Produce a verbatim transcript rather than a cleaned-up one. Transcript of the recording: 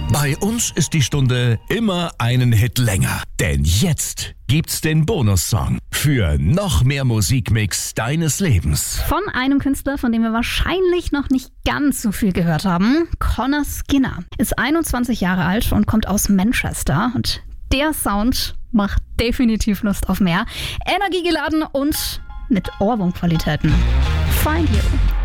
Bei uns ist die Stunde immer einen Hit länger. Denn jetzt gibt's den Bonussong für noch mehr Musikmix deines Lebens. Von einem Künstler, von dem wir wahrscheinlich noch nicht ganz so viel gehört haben. Conor Skinner ist einundzwanzig Jahre alt und kommt aus Manchester. Und der Sound macht definitiv Lust auf mehr. Energiegeladen und mit Ohrwurmqualitäten. Find You.